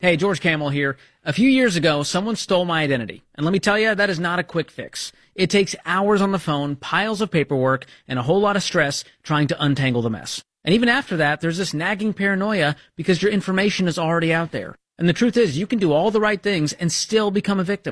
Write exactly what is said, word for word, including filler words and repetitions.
Hey, George Camel here. A few years ago, someone stole my identity. And let me tell you, that is not a quick fix. It takes hours on the phone, piles of paperwork, and a whole lot of stress trying to untangle the mess. And even after that, there's this nagging paranoia because your information is already out there. And the truth is, you can do all the right things and still become a victim.